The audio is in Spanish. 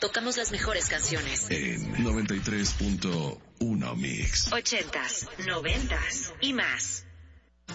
Tocamos las mejores canciones. En 93.1 Mix. 80s, 90s y más.